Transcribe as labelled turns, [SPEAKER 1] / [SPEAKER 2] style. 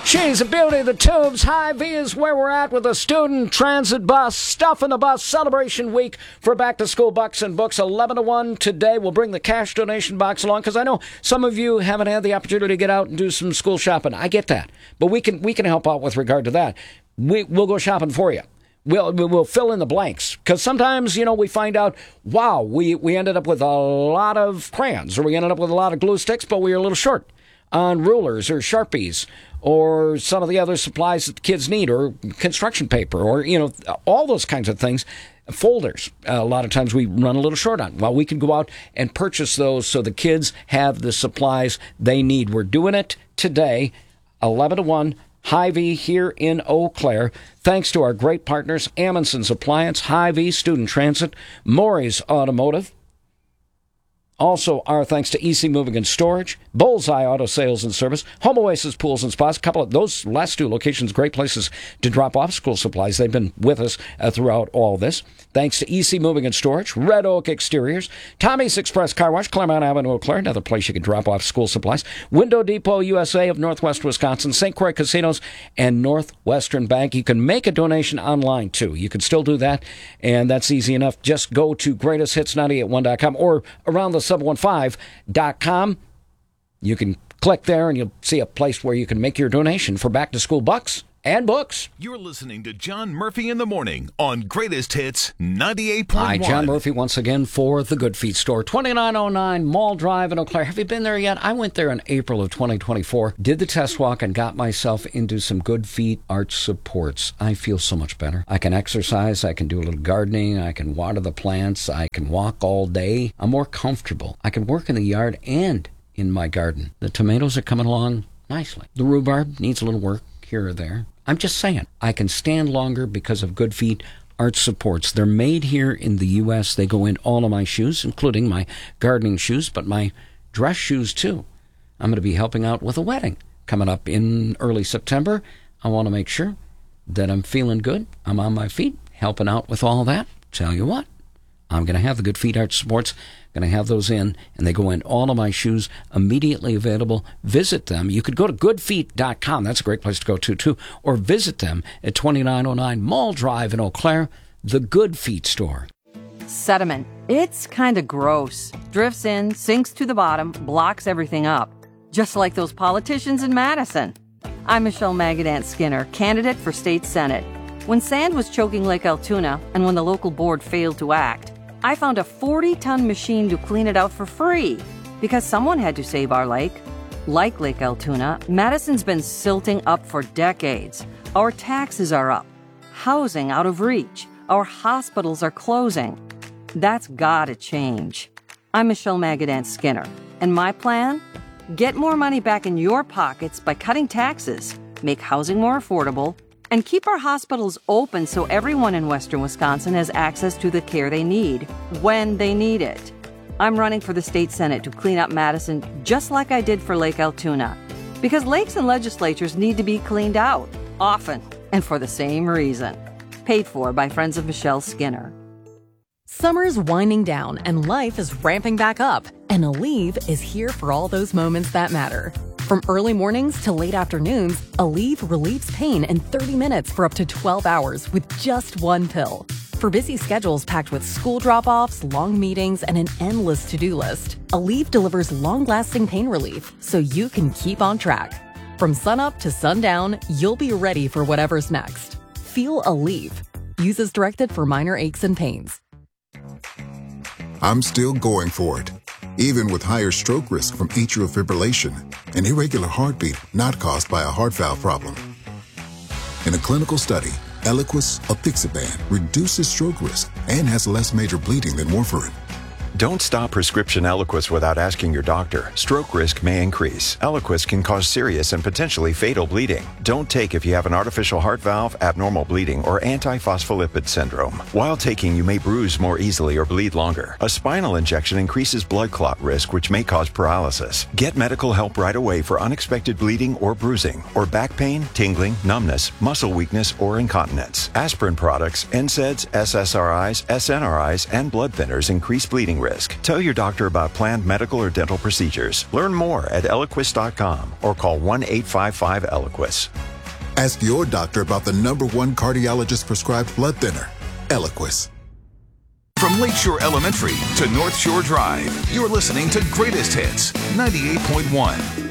[SPEAKER 1] She's a beauty, the Tubes. Hy-Vee is where we're at with the student transit bus. Stuff in the Bus celebration week for back-to-school bucks and books. 11 to 1 today. We'll bring the cash donation box along because I know some of you haven't had the opportunity to get out and do some school shopping. I get that. But we can help out with regard to that. We'll go shopping for you. We'll fill in the blanks because sometimes, we find out, wow, we ended up with a lot of crayons or we ended up with a lot of glue sticks, but we were a little short on rulers or Sharpies or some of the other supplies that the kids need, or construction paper, or, all those kinds of things. Folders, a lot of times we run a little short on. Well, we can go out and purchase those so the kids have the supplies they need. We're doing it today, 11 to 1, Hy-Vee here in Eau Claire. Thanks to our great partners, Amundsen's Appliance, Hy-Vee Student Transit, Maury's Automotive. Also, our thanks to EC Moving and Storage, Bullseye Auto Sales and Service, Home Oasis Pools and Spas. A couple of those last two locations, great places to drop off school supplies. They've been with us throughout all this. Thanks to EC Moving and Storage, Red Oak Exteriors, Tommy's Express Car Wash, Claremont Avenue, Eau Claire, another place you can drop off school supplies, Window Depot USA of Northwest Wisconsin, St. Croix Casinos, and Northwestern Bank. You can make a donation online, too. You can still do that, and that's easy enough. Just go to greatesthits981.com or around the 715.com. You can click there and you'll see a place where you can make your donation for back-to-school bucks and books.
[SPEAKER 2] You're listening to John Murphy in the Morning on Greatest Hits 98.1.
[SPEAKER 1] Hi, John Murphy once again for the Good Feet store, 2909 Mall Drive in Eau Claire. Have you been there yet? I went there in April of 2024, did the test walk, and got myself into some Good Feet arch supports. I feel so much better. I can exercise, I can do a little gardening, I can water the plants, I can walk all day. I'm more comfortable. I can work in the yard and in my garden. The tomatoes are coming along nicely. The rhubarb needs a little work here or there. I'm just saying, I can stand longer because of Good Feet arch supports. They're made here in the U.S. They go in all of my shoes, including my gardening shoes, but my dress shoes too. I'm going to be helping out with a wedding coming up in early September. I want to make sure that I'm feeling good. I'm on my feet, helping out with all that. Tell you what, I'm going to have the Good Feet arch supports. Going to have those in, and they go in all of my shoes, immediately available. Visit them. You could go to goodfeet.com. That's a great place to go to, too. Or visit them at 2909 Mall Drive in Eau Claire, the Good Feet store.
[SPEAKER 3] Sediment. It's kind of gross. Drifts in, sinks to the bottom, blocks everything up. Just like those politicians in Madison. I'm Michelle Magadan Skinner, candidate for state senate. When sand was choking Lake Altoona, and when the local board failed to act, I found a 40-ton machine to clean it out for free because someone had to save our lake. Like Lake Altoona, Madison's been silting up for decades. Our taxes are up, housing out of reach, our hospitals are closing. That's gotta change. I'm Michelle Magadan Skinner, and my plan? Get more money back in your pockets by cutting taxes, make housing more affordable, and keep our hospitals open so everyone in Western Wisconsin has access to the care they need, when they need it. I'm running for the state senate to clean up Madison just like I did for Lake Altoona. Because lakes and legislatures need to be cleaned out, often, and for the same reason. Paid for by Friends of Michelle Skinner.
[SPEAKER 4] Summer's winding down and life is ramping back up. And Aleve is here for all those moments that matter. From early mornings to late afternoons, Aleve relieves pain in 30 minutes for up to 12 hours with just one pill. For busy schedules packed with school drop-offs, long meetings, and an endless to-do list, Aleve delivers long-lasting pain relief so you can keep on track. From sunup to sundown, you'll be ready for whatever's next. Feel Aleve. Use as directed for minor aches and pains.
[SPEAKER 5] I'm still going for it, even with higher stroke risk from atrial fibrillation, an irregular heartbeat not caused by a heart valve problem. In a clinical study, Eliquis apixaban reduces stroke risk and has less major bleeding than warfarin.
[SPEAKER 6] Don't stop prescription Eliquis without asking your doctor. Stroke risk may increase. Eliquis can cause serious and potentially fatal bleeding. Don't take if you have an artificial heart valve, abnormal bleeding, or antiphospholipid syndrome. While taking, you may bruise more easily or bleed longer. A spinal injection increases blood clot risk, which may cause paralysis. Get medical help right away for unexpected bleeding or bruising, or back pain, tingling, numbness, muscle weakness, or incontinence. Aspirin products, NSAIDs, SSRIs, SNRIs, and blood thinners increase bleeding risk. risk. Tell your doctor about planned medical or dental procedures. Learn more at Eliquis.com or call 1-855-ELIQUIS.
[SPEAKER 5] Ask your doctor about the #1 cardiologist-prescribed blood thinner, Eliquis.
[SPEAKER 2] From Lakeshore Elementary to North Shore Drive, you're listening to Greatest Hits 98.1.